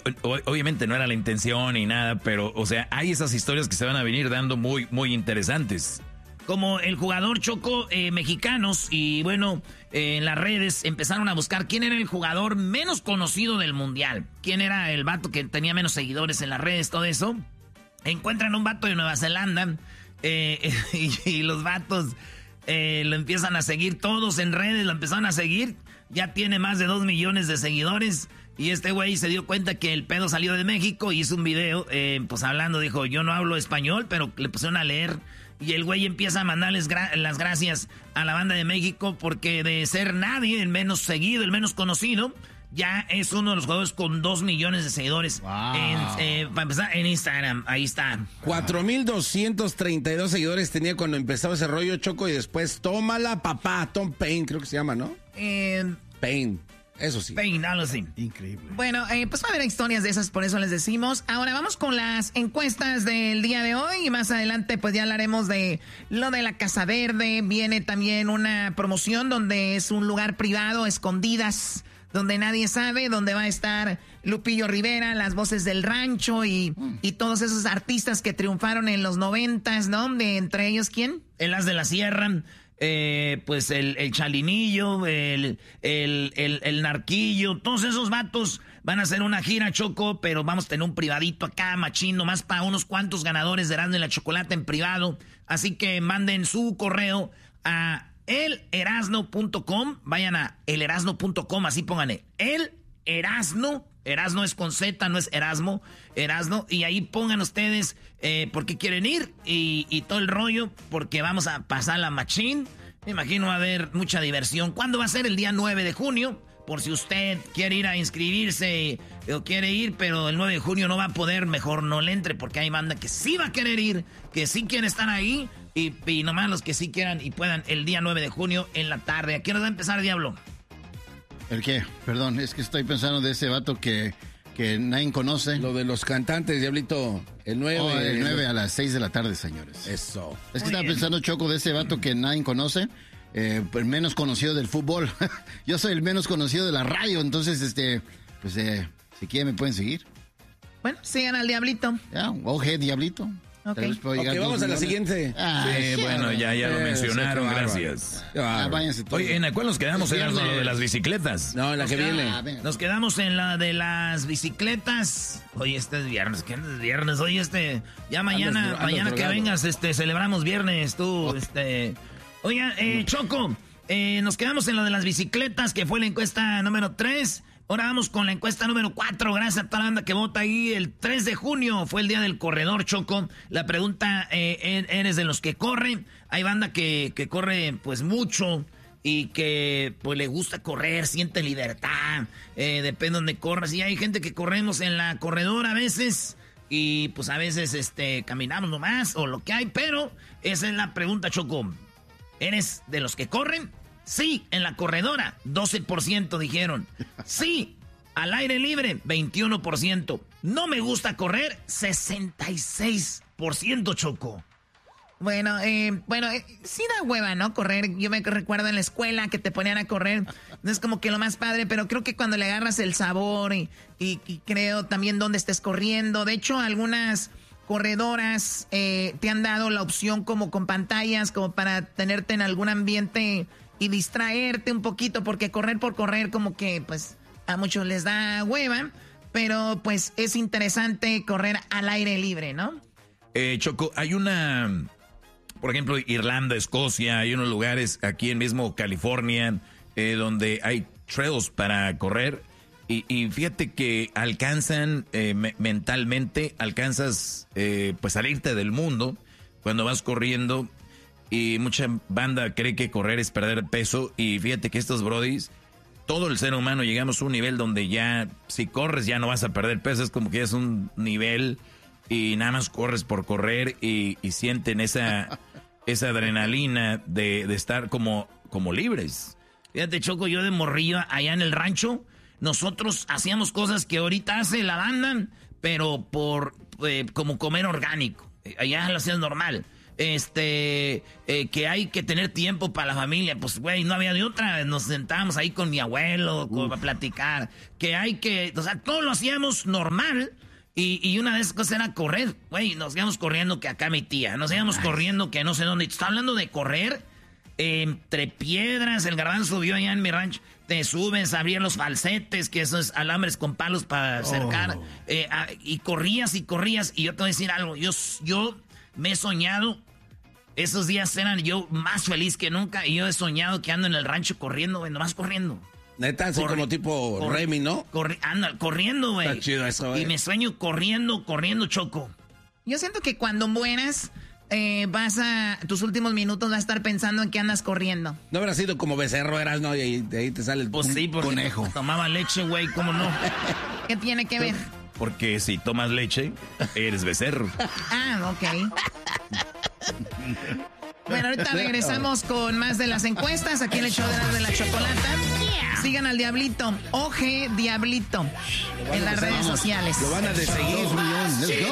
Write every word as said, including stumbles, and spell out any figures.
obviamente no era la intención ni nada, pero, o sea, hay esas historias que se van a venir dando muy, muy interesantes. Como el jugador Choco, eh, mexicanos, y bueno, eh, en las redes empezaron a buscar quién era el jugador menos conocido del mundial. Quién era el vato que tenía menos seguidores en las redes, todo eso. Encuentran un vato de Nueva Zelanda eh, y, y los vatos eh, lo empiezan a seguir todos en redes, lo empezaron a seguir. Ya tiene más de dos millones de seguidores. Y este güey se dio cuenta que el pedo salió de México y hizo un video, eh, pues hablando, dijo, yo no hablo español, pero le pusieron a leer. Y el güey empieza a mandarles gra- las gracias a la banda de México porque de ser nadie, el menos seguido, el menos conocido, ya es uno de los jugadores con dos millones de seguidores. Wow. En, eh, para empezar, en Instagram, ahí está. cuatro mil doscientos treinta y dos seguidores tenía cuando empezaba ese rollo, Choco, y después, tómala, papá, Tom Paine, creo que se llama, ¿no? Eh, Paine, eso sí. Paine, algo así. Increíble. Bueno, eh, pues va a haber historias de esas, por eso les decimos. Ahora vamos con las encuestas del día de hoy y más adelante pues ya hablaremos de lo de la Casa Verde. Viene también una promoción donde es un lugar privado, escondidas, donde nadie sabe, donde va a estar Lupillo Rivera, las voces del rancho y, y todos esos artistas que triunfaron en los noventas, ¿no? De, entre ellos, ¿quién? El As de la Sierra. Eh, pues el, el Chalinillo, el, el, el, el Narquillo, todos esos vatos van a hacer una gira, Choco, pero vamos a tener un privadito acá, machino, más para unos cuantos ganadores de Erasmo y la Chocolate en privado. Así que manden su correo a el erasno punto com, vayan a el erasno punto com, así pónganle, el Erasno, Erasno es con Z, no es Erasmo, Erasno, y ahí pongan ustedes eh, por qué quieren ir y, y todo el rollo, porque vamos a pasar la machín. Me imagino va a haber mucha diversión. ¿Cuándo va a ser? El día nueve de junio, por si usted quiere ir a inscribirse o quiere ir, pero el nueve de junio no va a poder, mejor no le entre, porque hay banda que sí va a querer ir, que sí quiere estar ahí, y, y nomás los que sí quieran y puedan el día nueve de junio en la tarde. ¿A qué hora va a empezar, Diablo? ¿El qué? Perdón, es que estoy pensando de ese vato que, que nadie conoce. Lo de los cantantes, Diablito, el nueve. Oh, el nueve a las seis de la tarde, señores. Eso. Es que Muy estaba bien. pensando, Choco, de ese vato que nadie conoce, eh, el menos conocido del fútbol. Yo soy el menos conocido de la radio, entonces, este, pues, eh, si quieren me pueden seguir. Bueno, sigan al Diablito. Ya, oje, Diablito. Ok. Tal vez puedo llegar Ok, a dos vamos a la millones. siguiente. Ah, Sí, sí, bueno, ya, ya lo Eh, mencionaron, qué bárbaro. gracias. Qué Ah, bárbaro. váyanse todos. Oye, ¿en cuál nos quedamos? Es Era lo viernes. de las bicicletas. No, en la que Nos queda- viene. Ah, venga. Nos quedamos en la de las bicicletas. Oye, este es viernes. ¿Qué es viernes? Oye, este. Ya mañana, Andas- andas mañana que drogado. vengas, este, celebramos viernes, tú, este. Oiga, eh, Choco, eh, nos quedamos en lo de las bicicletas, que fue la encuesta número tres. Ahora vamos con la encuesta número cuatro. Gracias a toda la banda que vota ahí. El tres de junio fue el día del corredor, Choco. La pregunta, eh, ¿eres de los que corren? Hay banda que, que corre, pues, mucho y que, pues, le gusta correr, siente libertad. Eh, depende de donde corras. Y hay gente que corremos en la corredora a veces y, pues, a veces, este, caminamos nomás o lo que hay. Pero esa es la pregunta, Choco. ¿Eres de los que corren? Sí, en la corredora, doce por ciento dijeron. Sí, al aire libre, veintiuno por ciento. No me gusta correr, sesenta y seis por ciento, Choco. Bueno, eh, bueno, eh, sí da hueva, ¿no? Correr. Yo me recuerdo en la escuela que te ponían a correr. No es como que lo más padre, pero creo que cuando le agarras el sabor y, y, y creo también dónde estés corriendo. De hecho, algunas corredoras eh, te han dado la opción como con pantallas, como para tenerte en algún ambiente y distraerte un poquito, porque correr por correr como que pues a muchos les da hueva, pero pues es interesante correr al aire libre, ¿no? Eh, Choco, hay una, por ejemplo, Irlanda, Escocia, hay unos lugares aquí en mismo California eh, donde hay trails para correr y, y fíjate que alcanzan eh, me- mentalmente, alcanzas eh, pues salirte del mundo cuando vas corriendo y mucha banda cree que correr es perder peso y fíjate que estos brodis, todo el ser humano llegamos a un nivel donde ya si corres ya no vas a perder peso, es como que es un nivel y nada más corres por correr y, y sienten esa, esa adrenalina de, de estar como, como libres. Fíjate, Choco, yo de morrillo allá en el rancho, nosotros hacíamos cosas que ahorita hace la banda, pero por eh, como comer orgánico. Allá lo hacías normal. este, eh, que hay que tener tiempo para la familia. Pues, güey, no había de otra. Nos sentábamos ahí con mi abuelo con, a platicar. Que hay que, o sea, todo lo hacíamos normal. Y, y una de esas cosas era correr. Güey, nos íbamos corriendo que acá mi tía. Nos íbamos Ay. corriendo que no sé dónde. Está hablando de correr eh, entre piedras. El Garbanzo subió allá en mi rancho. Te subes, abrían los falsetes, que esos alambres con palos para acercar. Oh. Eh, a, y corrías y corrías. Y yo te voy a decir algo. Yo, yo me he soñado. Esos días eran yo más feliz que nunca. Y yo he soñado que ando en el rancho corriendo, güey, nomás corriendo. Neta, así Corri como tipo corri Remy, ¿no? Corri anda, corriendo, güey. Está chido eso, güey. Y me sueño corriendo, corriendo, Choco. Yo siento que cuando mueras, eh, vas a... Tus últimos minutos vas a estar pensando en que andas corriendo. No habrá sido como becerro, eras, ¿no? Y ahí, de ahí te sale el pues sí, conejo. Tomaba leche, güey, ¿cómo no? ¿Qué tiene que ver? Porque si tomas leche, eres becerro. Ah, ok. Bueno, ahorita regresamos con más de las encuestas aquí en el show de la, de la chocolata. Sigan al Diablito, O G Diablito, en las redes sociales. Lo van a de seguir.